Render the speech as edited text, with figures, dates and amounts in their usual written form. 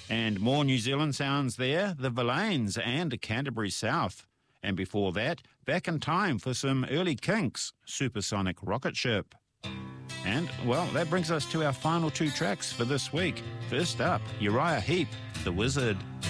And more New Zealand sounds there, the Verlaines and Canterbury South. And before that, back in time for some early Kinks, Supersonic Rocket Ship. And, well, that brings us to our final two tracks for this week. First up, Uriah Heep, The Wizard.